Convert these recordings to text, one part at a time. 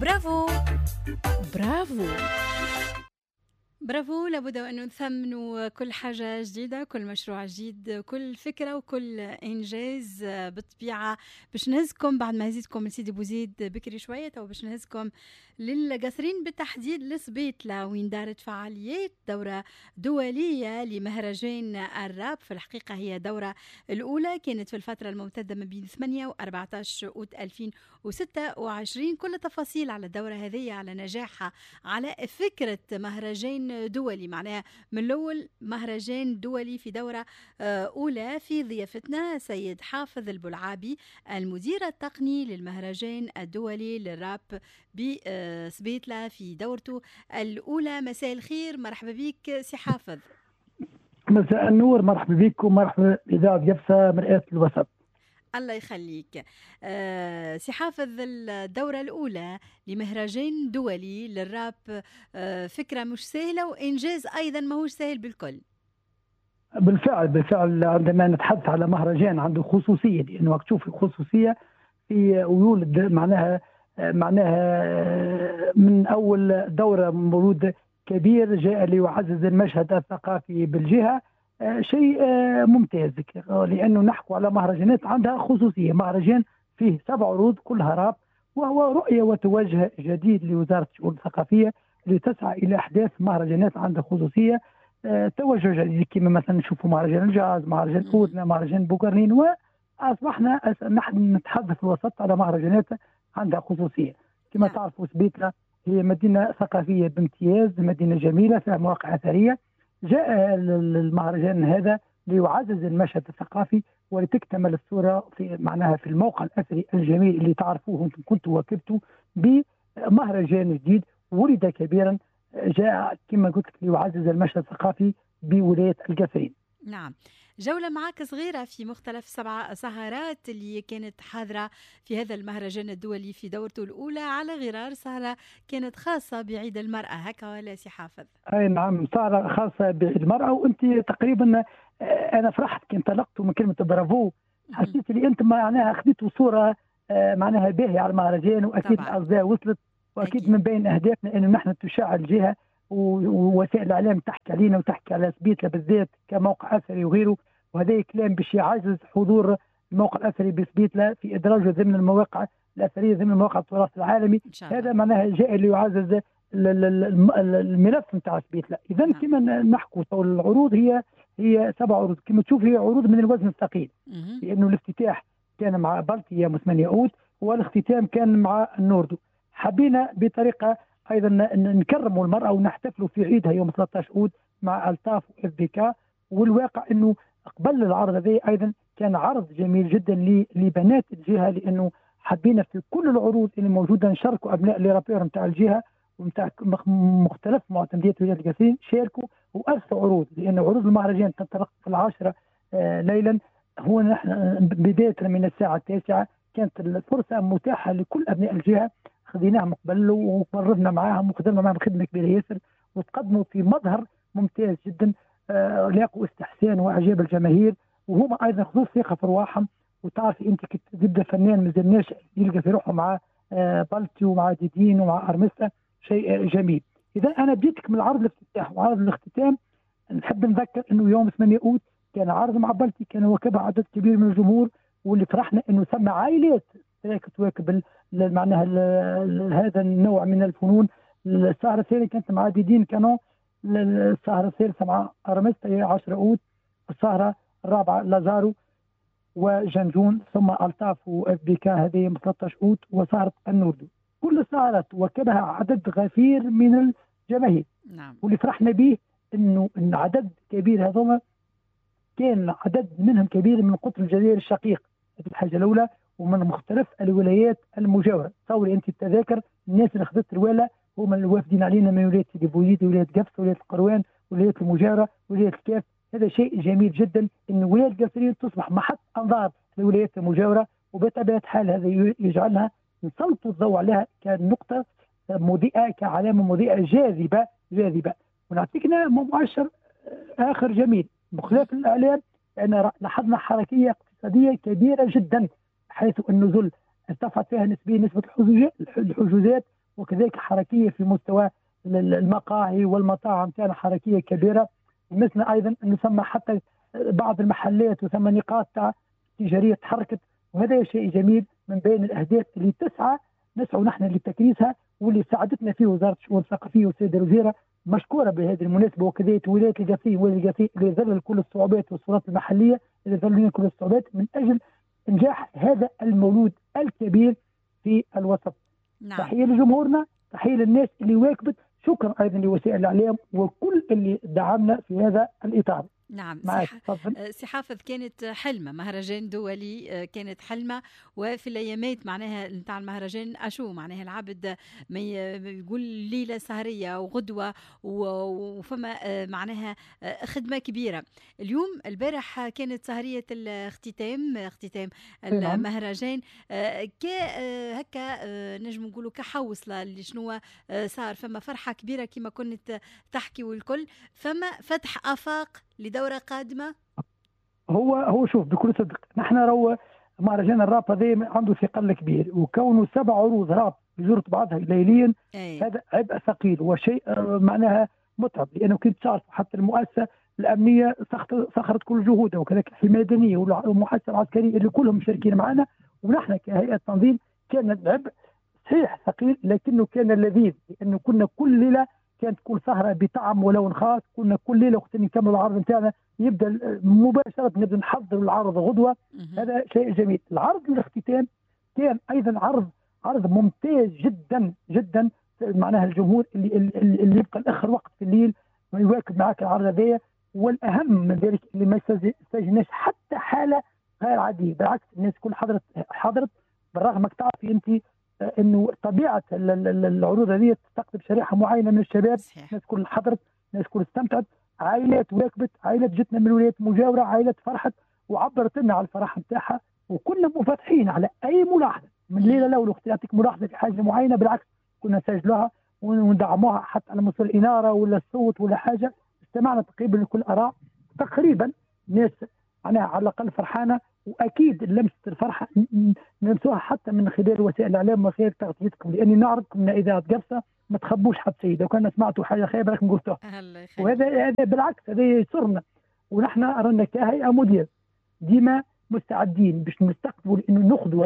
برافو. برافو. برافو. لابد أن نثمنوا كل حاجة جديدة، كل مشروع جديد، كل فكرة وكل إنجاز. بالطبيعة باش نهزكم بعد ما هزيتكم لسيدي بوزيد بكري شوية، أو باش نهزكم للقصرين بالتحديد لسبيتلا وين دارت فعاليات دورة دولية لمهرجان الراب. في الحقيقة هي دورة الأولى كانت في الفترة الممتدة ما بين 8 و 14 أوت 2026. كل تفاصيل على الدورة هذه، على نجاحها، على فكرة مهرجان دولي، معناها من الأول مهرجان دولي في دورة أولى. في ضيافتنا سيد حافظ البلعابي المدير التقني للمهرجان الدولي للراب بسبيتلا في دورته الأولى. مساء الخير، مرحبا بك سي حافظ. مساء النور، مرحبا بك ومرحبا بإذاعة يفسا مرآة الوسط. الله يخليك. سي حافظ، الدورة الأولى لمهرجان دولي للراب فكرة مش سهلة، وإنجاز أيضا ما هوش سهل بالكل. بالفعل عندما نتحدث على مهرجان عنده خصوصية، لأنه وقت تشوف الخصوصية في يولد معناها من أول دورة مولود كبير جاء ليعزز المشهد الثقافي بالجهة. شيء ممتاز، لأنه نحكو على مهرجانات عندها خصوصية. مهرجان فيه 7 عروض كلها راب، وهو رؤية وتوجه جديد لوزارة الشؤون الثقافية لتسعى إلى إحداث مهرجانات عندها خصوصية. توجه جديد كما مثلا نشوفوا مهرجان الجاز، مهرجان أودنا، مهرجان بوكرنين، وأصبحنا نحن نتحدث في الوسط على مهرجانات عندها خصوصية. كما تعرفوا سبيتلا هي مدينة ثقافية بامتياز، مدينة جميلة فيها مواقع أثرية. جاء المهرجان هذا ليعزز المشهد الثقافي ولتكتمل الصورة في معناها في الموقع الأثري الجميل اللي تعرفوه انتم كنتوا وكبتوا بمهرجان جديد ولد كبيرا، جاء كما قلت لك ليعزز المشهد الثقافي بولاية القصرين. نعم، جولة معك صغيرة في مختلف 7 سهرات اللي كانت حاضرة في هذا المهرجان الدولي في دورته الأولى، على غرار سهرة كانت خاصة بعيد المرأة، هكا ولا سي حافظ؟ أي نعم، سهرة خاصة بعيد المرأة. وأنت تقريبا أنا فرحت كي انطلقت من كلمة برافو، حسيت لي أنت معناها أخذتوا صورة معناها باهية على المهرجان، وأكيد الأصداء وصلت، وأكيد من بين أهدافنا أنه نحن تشعل الجهة ووسائل الإعلام تحكي علينا وتحكي على سبيتلا بالذات كموقع أثري وغيره. وهذا كلام باش يعزز حضور الموقع الأثري بسبيتلا في إدراجه ضمن المواقع الأثرية، ضمن مواقع التراث العالمي. هذا معناها جاء ليعزز الملف نتاع سبيتلا. إذا كما نحكوا العروض هي 7 عروض، كما تشوف هي عروض من الوزن الثقيل، لأنه الافتتاح كان مع بلطية يوم 8 أوت، والاختتام كان مع النوردو. حبينا بطريقة أيضا نكرموا المرأة ونحتفلوا في عيدها يوم 13 أوت مع ألطاف وإف بي كا. والواقع أنه قبل العرض هذا أيضا كان عرض جميل جدا لبنات الجهة، لأنه حبينا في كل العروض اللي موجودة نشاركوا أبناء ليرابير نتاع الجهة ومتاع مختلف معتمديات ولاية القصرين شاركوا وأسسوا عروض، لأن عروض المهرجان تنطلق في 10 ليلا. هو نحن بداية من الساعة 9 كانت الفرصة متاحة لكل أبناء الجهة، خذيناهم قبل وقربنا معاهم وخدمنا معاهم خدمة كبيرة ياسر، وتقدموا في مظهر ممتاز جدا لاقوا استحسان واعجاب الجماهير، وهم ايضا خذوا ثقه في رواحهم. وتعرفي انت كي تبدا فنان مازال ناشئ يلقى في روحه مع بلتي ومع ديدين ومع ارمستا، شيء جميل. اذا انا بديتك من عرض الافتتاح وعرض الاختتام، نحب نذكر انه يوم 8 اوت كان عرض مع بلتي، كان وكبها عدد كبير من الجمهور، واللي فرحنا انه ثم عائلات تواكب معناها هذا النوع من الفنون. السهره الثانيه كانت مع ديدين كانوا، السهرة الثالثة مع أرمستا هي 10 أوت، السهرة الرابعة لازارو وجنجون، ثم ألطاف وإف بي كا هذه 13 أوت، وسهرة النوردو. كل السهرات وكبها عدد غفير من الجماهير. نعم. واللي فرحنا به إنه عدد كبير هذوما كان عدد منهم كبير من قطر الجزائر الشقيق، هذه الحاجة الأولى، ومن مختلف الولايات المجاورة. تصوري أنت التذاكر الناس اللي خذت الولاية هم الوافدين علينا من ولاية سيدي بوزيد، ولاية قفص، ولاية القروان، ولاية المجاورة، ولاية الكاف. هذا شيء جميل جدا أن ولاية القصرين تصبح محط أنظار للولايات المجاورة، وبطبيعة الحال هذا يجعلها نسلط الضوء عليها كنقطة مضيئة، كعلامة مضيئة جاذبة. ونعطيكنا مؤشر آخر جميل بخلاف الإعلام، أن لاحظنا حركية اقتصادية كبيرة جدا، حيث النزول ارتفعت فيها نسبيا نسبة الحجوزات، وكذلك حركيه في مستوى المقاهي والمطاعم، كان حركيه كبيره. مثل ايضا نسمى حتى بعض المحلات وثم نقاط تجاريه تحركت، وهذا شيء جميل من بين الاهداف اللي نسعى نحن لتكريسها، واللي ساعدتنا فيه وزاره الشؤون الثقافيه والسيده الوزيره مشكوره بهذه المناسبه، وكذلك ولايه القصيم اللي ظل كل الصعوبات والصورات المحليه اللي ظلوا كل الصعوبات من اجل انجاح هذا المولود الكبير في الوسط. نعم. تحيه لجمهورنا، تحيه للناس اللي واكبت، شكرا ايضا لوسائل الاعلام وكل اللي دعمنا في هذا الاطار. نعم. سي حافظ، كانت حلمة مهرجان دولي، كانت حلمة، وفي الايامات معناها نتاع المهرجان اشو معناها العبد ما يقول ليلة سهرية وغدوة وفما معناها خدمة كبيرة. اليوم البارح كانت سهرية اختتام المهرجان، هكا نجم نقولوا كحوصلة اللي شنو صار، فما فرحة كبيرة كما كنت تحكي، والكل فما فتح آفاق لدورة قادمة. هو شوف بكل صدق، نحن مهرجان الراب هذا عنده ثقل كبير، وكونه 7 عروض راب بجرة بعضها ليليا هذا عبء ثقيل وشيء معناها متعب، لانه كنت تعرف حتى المؤسسه الامنيه سخرت كل جهودها، وكذلك الحمايه المدنيه والمؤسسه العسكريه اللي كلهم مشاركين معنا، ونحن كهيئه تنظيم كان العبء صحيح ثقيل لكنه كان لذيذ، لانه كنا كل ليله كانت كل سهره بطعم ولون خاص، كنا كل ليله وقت نكمل العرض نتاعنا يبدا مباشره نبدا نحضر العرض غدوه. هذا شيء جميل. العرض الاختتام كان ايضا عرض ممتاز جدا جدا، معناها الجمهور اللي يبقى الاخر وقت في الليل ويواكب معك العرض هذايا، والاهم من ذلك اللي ما استجناش حتى حاله غير عاديه، بالعكس الناس كل حضرت بالرغم انك تعرفي انت انه طبيعه العروض هذه تستقطب شريحه معينه من الشباب. الناس كل حضرت، الناس كل استمتعت، عائلات واكبت، عائلات جتنا من ولايات مجاوره، عائلات فرحت وعبرت لنا على الفرح نتاعها، وكنا منفتحين على اي ملاحظه من ليله الاولى. وقت يعطيك ملاحظه في حاجه معينه بالعكس كنا نسجلوها وندعموها حتى على مستوى الاناره ولا الصوت ولا حاجه. استمعنا تقريبا لكل الاراء، تقريبا الناس معناها على الاقل فرحانه، واكيد لمسه الفرحه ننسوها حتى من خلال وسائل الاعلام وخلال تغطيتكم، لاني نعرض كنا اذاعه قرصه ما تخبوش حد شيء، لو كنا سمعتوا حاجه خايبه راكم قلتوها، وهذا بالعكس هذا يسرنا، ونحن رانا كهيئه مدير ديما مستعدين باش نستقبلوا انه ناخذوا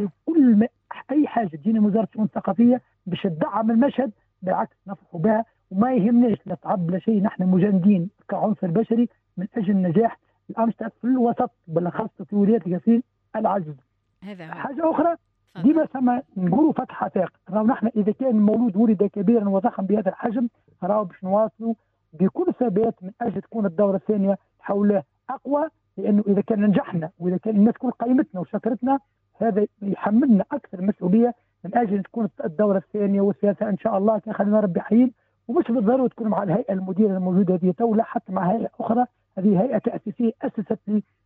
كل اي حاجه تجينا من وزاره الشؤون الثقافيه باش تدعم المشهد، بالعكس نفرحوا بها وما يهمناش لا تعب لا شيء. نحن مجندين كعنصر بشري من اجل نجاح الأنشطة في الوسط بالاخص في ولايات القصيم العزيز. هذا حاجه اخرى ديما ثم نقولوا فتح آفاق، راهو نحن اذا كان المولود ولد كبيرا وضخم بهذا الحجم راهو باش نواصلوا بكل ثبات من اجل تكون الدوره الثانيه حوله اقوى، لانه اذا كان نجحنا واذا كان الناس كل قيمتنا وشكرتنا هذا يحملنا اكثر مسؤوليه من اجل تكون الدوره الثانيه والثالثه ان شاء الله. كان خلينا ربي حيين، ومش بالضروره تكون مع الهيئه المديره الموجوده هذه لا حتى مع هيئه اخرى. هذه هيئه تاسيسيه اسست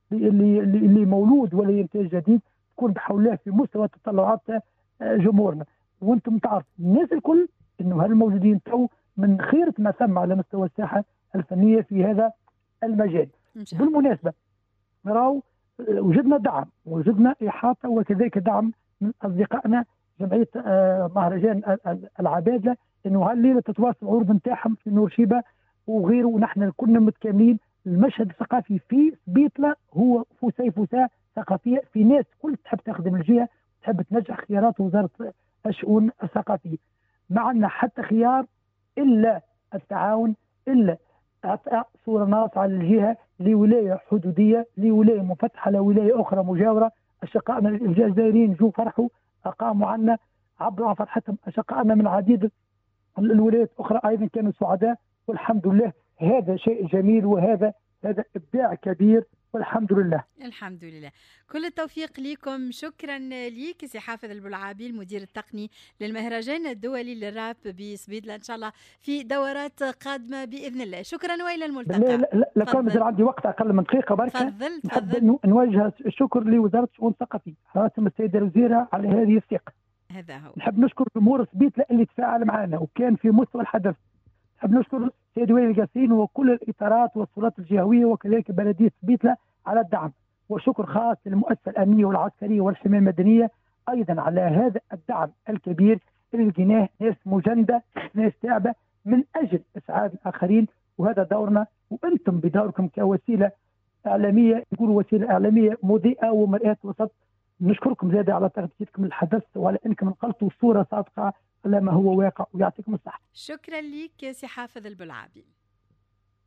اللي مولود ولا ينتج جديد تكون بحول الله في مستوى تطلعات جمهورنا. وانتم تعرفوا الناس الكل انه هالموجودين تو من خيرة ما ثم على مستوى الساحه الفنيه في هذا المجال. بالمناسبه راهو وجدنا دعم، وجدنا احاطه وكذلك دعم من اصدقائنا جمعيه مهرجان العبادله، انه هالليله تتواصل العروض نتاعهم في نورشيبه وغيره، ونحن كنا متكاملين. المشهد الثقافي في سبيطله هو فسيفساء ثقافيه، في ناس كل تحب تخدم الجهه، تحب تنجح خيارات وزاره الشؤون الثقافيه. ما عندنا حتى خيار الا التعاون، الا اعطاء صوره ناصعه للجهه لولايه حدوديه، لولايه منفتحه لولايه اخرى مجاوره. اشقائنا الجزائريين جو فرحوا، اقاموا عنا، عبروا عن فرحتهم. اشقائنا من عديد الولايات الاخرى ايضا كانوا سعداء، والحمد لله. هذا شيء جميل، وهذا ابداع كبير، والحمد لله. الحمد لله، كل التوفيق لكم. شكرا ليك سي حافظ البلعابي المدير التقني للمهرجان الدولي للراب بسبيطلة، ان شاء الله في دورات قادمه باذن الله. شكرا والى الملتقى. لا كان مازال عندي وقت اقل من دقيقه بركه. تفضل. نوجه الشكر لوزاره الشؤون الثقافيه راسم السيده الوزيره على هذه الثقه. هذا هو. نحب نشكر جمهور سبيطلة اللي تفاعل معنا وكان في مستوى الحدث. نحب نشكر سيد ولي القاسين وكل الاطارات والسلطات الجهويه وكذلك بلديه سبيطلة على الدعم، وشكر خاص للمؤسسه الامنيه والعسكريه والحمايه المدنيه ايضا على هذا الدعم الكبير اللي لقيناه ناس مجندة، ناس تعبة من أجل إسعاد الآخرين، وهذا دورنا. وأنتم بدوركم كوسيلة إعلامية، يقولوا وسيلة إعلامية مضيئة ومرآة وسط. نشكركم زيادة على تغطيتكم الحدث وعلى أنكم نقلتوا صورة صادقة على ما هو واقع، ويعطيكم الصحة. شكرا لك سي حافظ البلعابي.